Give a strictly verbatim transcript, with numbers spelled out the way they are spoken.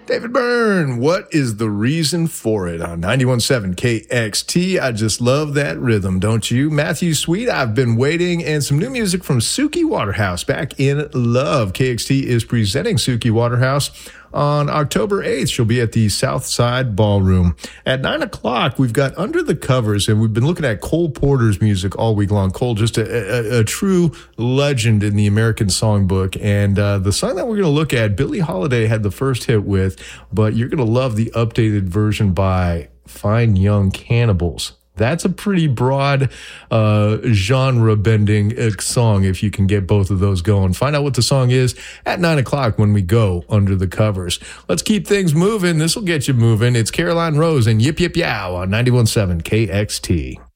David Byrne, what is the reason for it on ninety-one point seven K X T? I just love that rhythm, don't you? Matthew Sweet, I've been waiting, and some new music from Suki Waterhouse, Back in Love. K X T is presenting Suki Waterhouse on October eighth. She'll be at the Southside Ballroom. At nine o'clock, we've got Under the Covers, and we've been looking at Cole Porter's music all week long. Cole, just a, a, a true legend in the American songbook. And uh, the song that we're going to look at, Billie Holiday had the first hit with, but you're going to love the updated version by Fine Young Cannibals. That's a pretty broad uh, genre-bending uh, song if you can get both of those going. Find out what the song is at nine o'clock when we go Under the Covers. Let's keep things moving. This will get you moving. It's Caroline Rose and Yip Yip Yow on ninety-one point seven K X T.